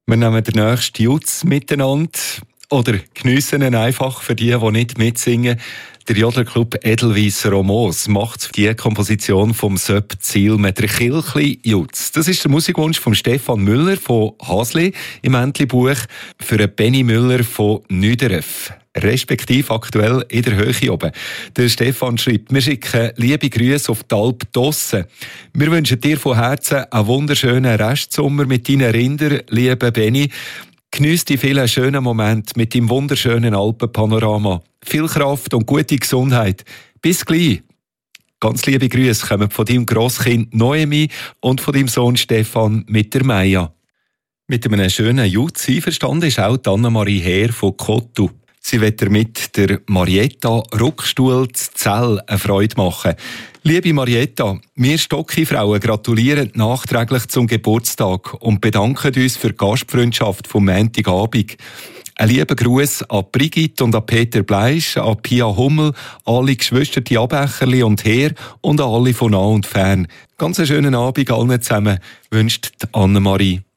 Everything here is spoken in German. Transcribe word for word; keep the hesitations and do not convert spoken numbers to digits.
Wir nehmen den nächsten Jutz miteinander oder geniessen ihn einfach für die, die nicht mitsingen. Der Jodlerclub Edelweiss Romos macht die Komposition vom Söp Ziel mit der Kilchli Jutz. Das ist der Musikwunsch von Stefan Müller von Hasli im Entli-Buch für Benny Müller von Nüderef, respektive aktuell in der Höhe oben. Der Stefan schreibt: Wir schicken liebe Grüße auf die Alp Dossen. Wir wünschen dir von Herzen einen wunderschönen Restsommer mit deinen Rindern, lieber Benny. Geniess die vielen schönen Momente mit deinem wunderschönen Alpenpanorama. Viel Kraft und gute Gesundheit. Bis gleich. Ganz liebe Grüße kommen von deinem Grosskind Noemi und von deinem Sohn Stefan mit der Meja. Mit einem schönen Jutz einverstanden ist auch Anna-Marie Heer von Kottu. Sie wird mit der Marietta Ruckstuhl zu Zell eine Freude machen. Liebe Marietta, wir Stocki-Frauen gratulieren nachträglich zum Geburtstag und bedanken uns für die Gastfreundschaft vom Montagabend. Ein lieber Gruß an Brigitte und an Peter Bleisch, an Pia Hummel, alle Geschwister, die Abecherli und Heer und an alle von nah und fern. Ganz einen schönen Abend allen zusammen, wünscht Annemarie.